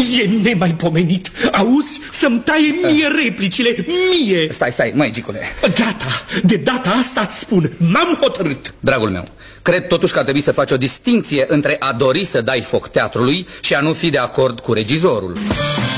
E nemaipomenit. Auzi? Să-mi taie mie replicile, mie. Stai, măi, Gicule. Gata, de data asta îți spun, m-am hotărât. Dragul meu, cred totuși că ar trebui să faci o distinție între a dori să dai foc teatrului și a nu fi de acord cu regizorul.